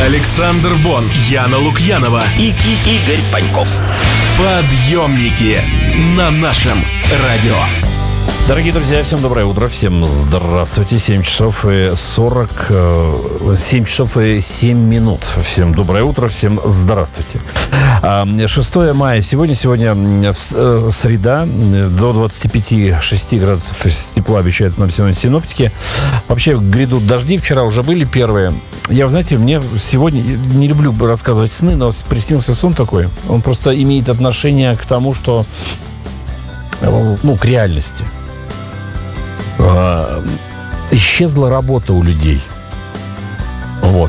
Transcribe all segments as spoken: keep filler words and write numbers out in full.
Александр Бон, Яна Лукьянова и, и Игорь Паньков. Подъемники на нашем радио. Дорогие друзья, всем доброе утро, всем здравствуйте. семь часов и сорок, семь часов и семь минут. Всем доброе утро, всем здравствуйте. шестое мая сегодня, сегодня среда, до двадцати пяти шести градусов тепла обещают нам сегодня синоптики. Вообще грядут дожди, вчера уже были первые. Я, знаете, мне сегодня, не люблю рассказывать сны, но приснился сон такой. Он просто имеет отношение к тому, что, ну, к реальности. Исчезла работа у людей. Вот.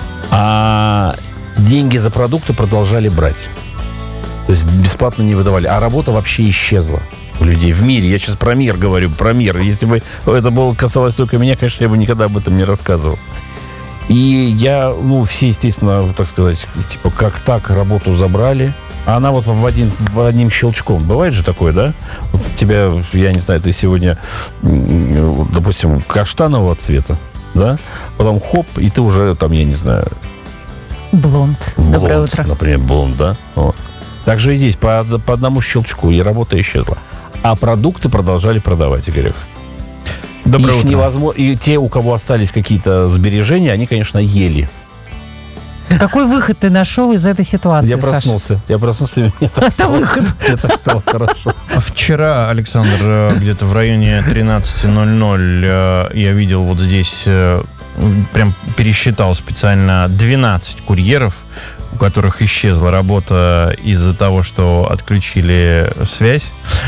А деньги за продукты продолжали брать. То есть бесплатно не выдавали. А работа вообще исчезла у людей в мире. Я сейчас про мир говорю, про мир. Если бы это было касалось только меня, конечно, я бы никогда об этом не рассказывал. И я, ну, все, естественно, так сказать, типа, как так, работу забрали. А она вот в один, в одним щелчком. Бывает же такое, да? Вот у тебя, я не знаю, ты сегодня, допустим, каштанового цвета, да? Потом хоп, и ты уже там, я не знаю... Блонд. блонд Доброе утро. Например, блонд, да? Вот. Так же и здесь, по, по одному щелчку, и работа исчезла. А продукты продолжали продавать, Игорь. Доброе Их утро. невозможно... И те, у кого остались какие-то сбережения, они, конечно, ели. Какой выход ты нашел из этой ситуации, Я Саша? проснулся. Я проснулся, и мне так Это стало, выход. мне так стало хорошо. Вчера, Александр, где-то в районе тринадцать ноль ноль я видел вот здесь, прям пересчитал специально двенадцать курьеров, у которых исчезла работа из-за того, что отключили связь.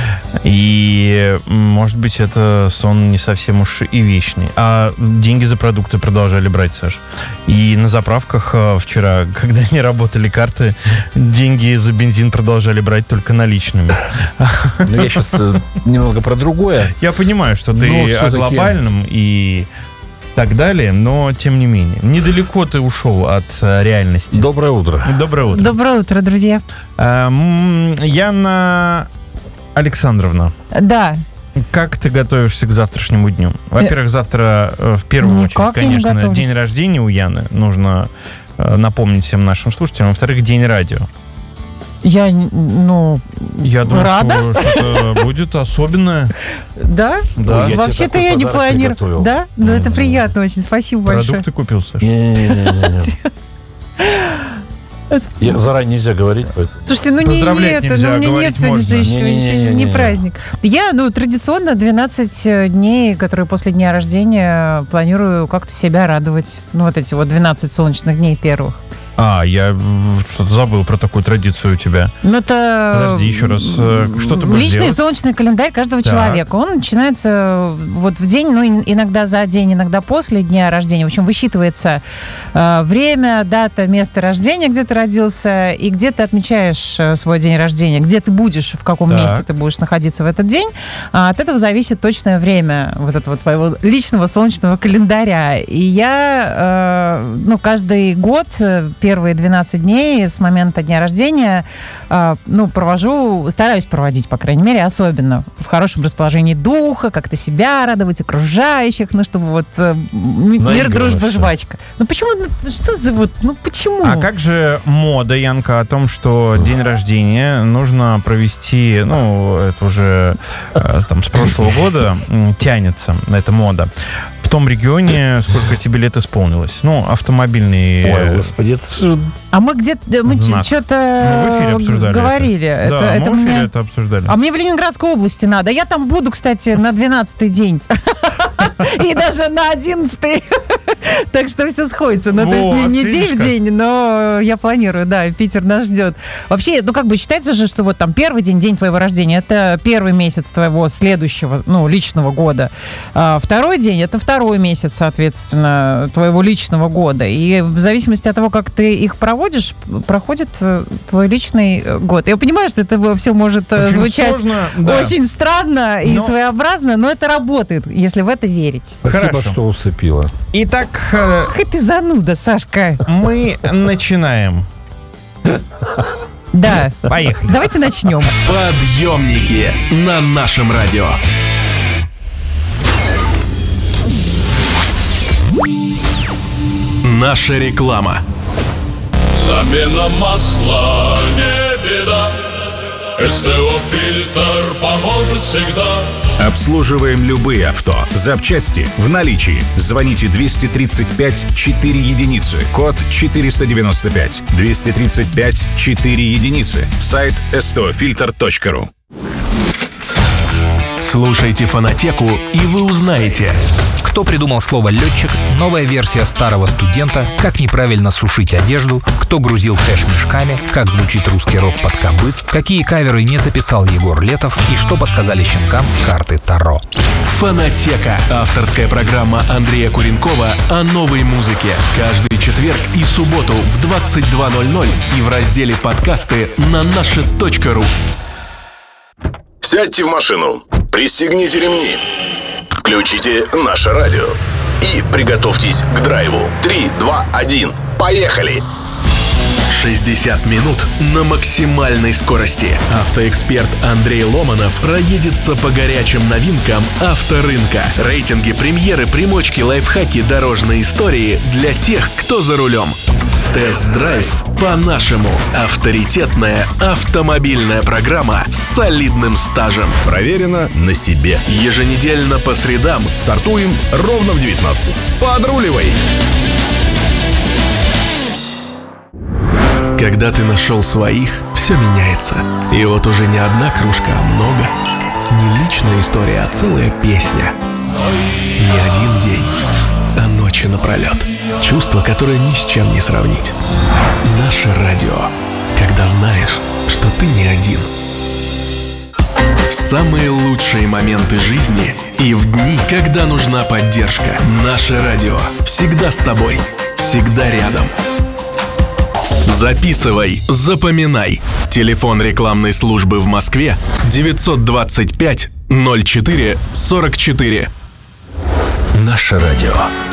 И, может быть, это сон не совсем уж и вечный. А деньги за продукты продолжали брать, Саш. И на заправках вчера, когда не работали карты, деньги за бензин продолжали брать только наличными. Ну, я сейчас немного про другое. Я понимаю, что ты Но о все-таки... глобальном и так далее, но тем не менее. Недалеко ты ушел от э, реальности. Доброе утро. Доброе утро. Доброе утро, друзья. Эм, Яна Александровна, Да. как ты готовишься к завтрашнему дню? Во-первых, завтра э, в первую Никак очередь, я не конечно, готовлюсь. день рождения у Яны. Нужно э, напомнить всем нашим слушателям. Во-вторых, день радио. Я, ну, Я думаю, рада. что что-то будет особенное. Да? Да. Ой, я тебе Вообще-то такой я не подарок планирую. приготовил. Да? Ну, это приятно очень. Спасибо большое. Продукты купил, Саша? Не-не-не. Я- Заранее нельзя говорить. поэтому- Слушайте, ну не Поздравлять это, нельзя, ну мне говорить нет сегодня можно. же еще, Не-не-не-не-не. еще же не праздник. Я, ну, традиционно двенадцать дней, которые после дня рождения, планирую как-то себя радовать. Ну, вот эти вот двенадцать солнечных дней первых. А, я м, что-то забыл про такую традицию у тебя. Ну, это... Подожди, еще раз, э, что ты будешь Личный делать? солнечный календарь каждого Так. человека. Он начинается вот в день, ну, ин- иногда за день, иногда после дня рождения. В общем, высчитывается э, время, дата, место рождения, где ты родился, и где ты отмечаешь э, свой день рождения, где ты будешь, в каком Так. месте ты будешь находиться в этот день. А от этого зависит точное время вот этого твоего личного солнечного календаря. И я, э, ну, каждый год, э, первые двенадцать дней с момента дня рождения, э, ну, провожу, стараюсь проводить, по крайней мере, особенно в хорошем расположении духа, как-то себя радовать, окружающих, ну, чтобы вот э, м- мир, Наигранно дружба, всё. жвачка. Ну, почему, ну, что за вот, ну, почему? А как же мода, Янка, о том, что день рождения нужно провести, ну, это уже э, там с прошлого года м, тянется, эта мода, в том регионе, сколько тебе лет исполнилось? Ну, автомобильный... Ой, э, господи, это же... А мы где-то, мы Знак. что-то Мы в эфире обсуждали говорили. Это, да, это мы в эфире мне- это обсуждали. А мне в Ленинградской области надо. Я там буду, кстати, на двенадцатый день. И даже на одиннадцатый. Так что все сходится. Ну, то есть не- Вот, не видишь день в как. день, но я планирую, да, Питер нас ждет. Вообще, ну, как бы считается же, что вот там первый день, день твоего рождения, это первый месяц твоего следующего, ну, личного года. А второй день, это второй месяц, соответственно, твоего личного года. И в зависимости от того, как ты их проводишь, проходит э, твой личный э, год. Я понимаю, что это все может э, Очень звучать сложно, да. очень странно и Но- своеобразно, но это работает, если в это верить. Спасибо, Хорошо. что усыпила. Итак, э, Какая ты зануда, Сашка. мы начинаем. Да. Поехали. Давайте начнем. Подъемники на нашем радио. Наша реклама. Замена масла не беда, СТО-фильтр поможет всегда. Обслуживаем любые авто. Запчасти в наличии. Звоните двести тридцать пять четыре единицы. Код четыреста девяносто пять. двести тридцать пять четыре единицы. Сайт эс тэ о фильтр точка ру. Слушайте «Фонотеку» и вы узнаете, кто придумал слово «летчик», новая версия старого студента, как неправильно сушить одежду, кто грузил кэш мешками, как звучит русский рок под кабыс, какие каверы не записал Егор Летов и что подсказали щенкам карты Таро. «Фонотека» — авторская программа Андрея Куренкова о новой музыке. Каждый четверг и субботу в двадцать два ноль ноль и в разделе «Подкасты» на наше точка ру. Сядьте в машину, пристегните ремни, включите наше радио и приготовьтесь к драйву. Три, два, один, поехали! шестьдесят минут на максимальной скорости. Автоэксперт Андрей Ломанов проедется по горячим новинкам авторынка. Рейтинги, премьеры, примочки, лайфхаки, дорожные истории для тех, кто за рулем. Тест-драйв по-нашему. Авторитетная автомобильная программа с солидным стажем. Проверено на себе. Еженедельно по средам. Стартуем ровно в девятнадцать. Подруливай! Когда ты нашел своих, все меняется. И вот уже не одна кружка, а много. Не личная история, а целая песня. Не один день, а ночи напролет. Чувство, которое ни с чем не сравнить. Наше радио. Когда знаешь, что ты не один. В самые лучшие моменты жизни и в дни, когда нужна поддержка. Наше радио. Всегда с тобой. Всегда рядом. Записывай, запоминай. Телефон рекламной службы в Москве девятьсот двадцать пять ноль четыре сорок четыре. Наше радио.